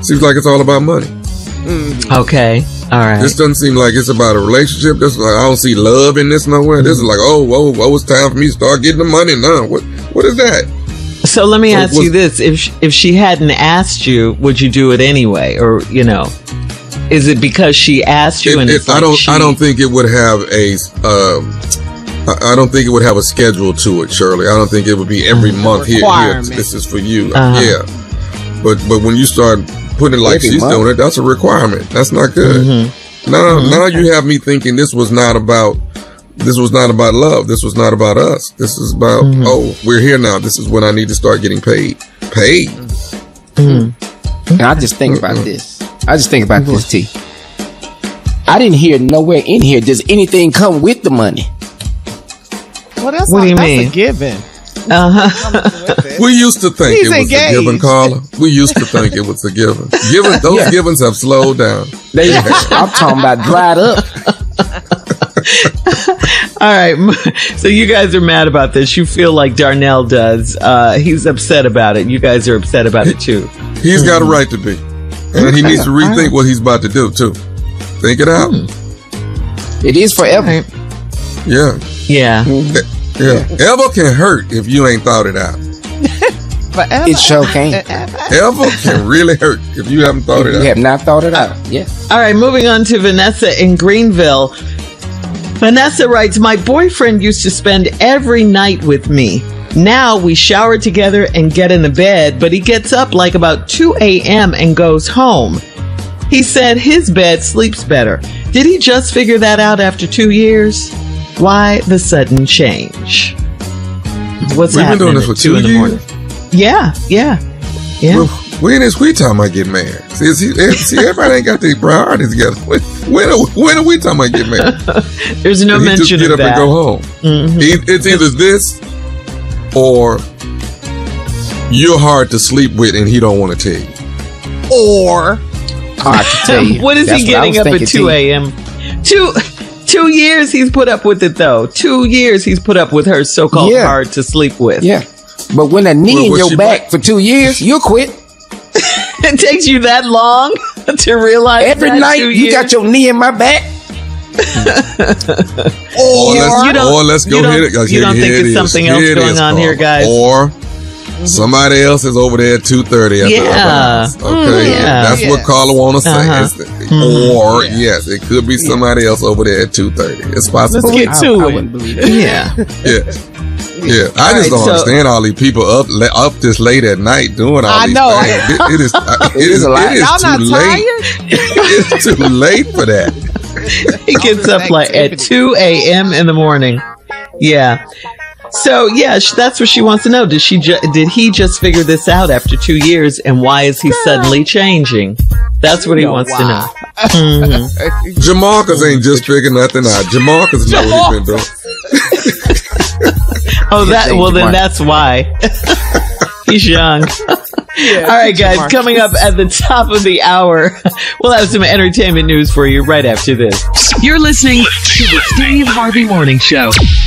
Seems like it's all about money. Okay. All right. This doesn't seem like it's about a relationship. This like, I don't see love in this nowhere. This is like, it's time for me to start getting the money now. What is that? So let me ask you this: if she hadn't asked you, would you do it anyway, or is it because she asked you? I don't think it would have a. I don't think it would have a schedule to it, Shirley. I don't think it would be every month. Here, this is for you. Yeah, but when you start putting it like she's doing it, that's a requirement. That's not good. Now you have me thinking this was not about love. This was not about us. This is about we're here now. This is when I need to start getting paid. And I just think about this. This, T. I didn't hear nowhere in here does anything come with the money. Well, that's a given. We used to think it was a given, Carla. We used to think it was a given. Those givens have slowed down. I'm talking about dried up. All right. So you guys are mad about this. You feel like Darnell does. He's upset about it. You guys are upset about it too. He's got a right to be. And he needs to rethink what he's about to do too. Think it out. It is forever. Yeah. Yeah. Ever can hurt if you ain't thought it out. Forever. It sure can. Ever can really hurt if you haven't thought it out. You have not thought it out. Yeah. All right. Moving on to Vanessa in Greenville. Vanessa writes, my boyfriend used to spend every night with me. Now we shower together and get in the bed, but he gets up like about 2 a.m. and goes home. He said his bed sleeps better. Did he just figure that out after 2 years? Why the sudden change? What's We've happening been doing this for 2 in the morning? Yeah. Well, when is we talking about getting married? See, everybody ain't got their priorities together. When are we talking about getting married? There's no mention of that. Just get up and go home. It's either this or you're hard to sleep with and he don't want to tell you. Or hard to tell you. What is he getting up at 2 a.m.? 2 years he's put up with it, though. 2 years he's put up with her so-called hard to sleep with. Yeah. But when a knee in your back for 2 years, you'll quit. It takes you that long to realize every night you got your knee in my back. Let's go hit it. You don't think it's something else going on here, guys? Or somebody else is over there at 2:30 at the upper house. Okay, that's what Carla want to say. Or yes, it could be somebody else over there at 2:30. It's possible. Let's get to it. Yeah. I just don't understand all these people up this late at night doing all these things. It is too late. It's too late for that. He gets up like at 2 a.m. in the morning. Yeah. So that's what she wants to know. Did he just figure this out after 2 years, and why is he suddenly changing? That's what he wants to know. Jamarcus ain't just figuring nothing out. Jamarcus knows what he's been doing. Then that's why. He's young. All right, guys, coming up at the top of the hour, we'll have some entertainment news for you right after this. You're listening to the Steve Harvey Morning Show.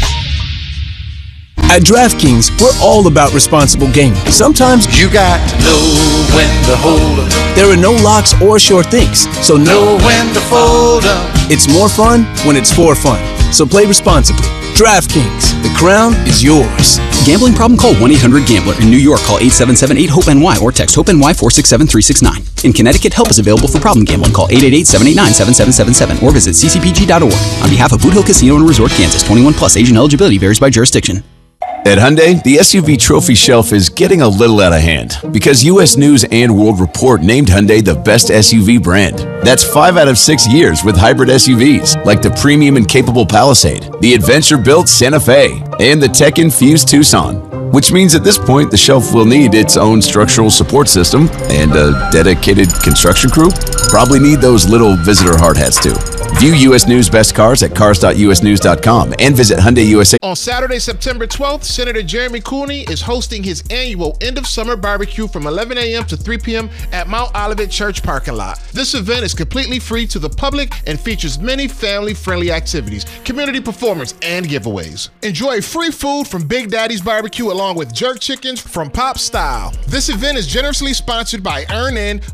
At DraftKings, we're all about responsible gaming. Sometimes you got to know when to hold up. There are no locks or sure things, so know when to fold up. It's more fun when it's for fun. So play responsibly. DraftKings, the crown is yours. Gambling problem? Call 1-800-GAMBLER. In New York, call 877-8-HOPE-NY or text HOPE-NY 467-369. In Connecticut, help is available for problem gambling. Call 888-789-7777 or visit ccpg.org. On behalf of Boot Hill Casino and Resort, Kansas, 21 plus, age and eligibility varies by jurisdiction. At Hyundai, the SUV trophy shelf is getting a little out of hand because U.S. News and World Report named Hyundai the best SUV brand. That's 5 out of 6 years with hybrid SUVs like the premium and capable Palisade, the adventure-built Santa Fe, and the tech-infused Tucson. Which means at this point, the shelf will need its own structural support system and a dedicated construction crew. Probably need those little visitor hard hats too. View U.S. News Best Cars at cars.usnews.com and visit Hyundai USA. On Saturday, September 12th, Senator Jeremy Cooney is hosting his annual end-of-summer barbecue from 11 a.m. to 3 p.m. at Mount Olivet Church parking lot. This event is completely free to the public and features many family-friendly activities, community performance, and giveaways. Enjoy free food from Big Daddy's Barbecue along with jerk chickens from Pop Style. This event is generously sponsored by EarnIn,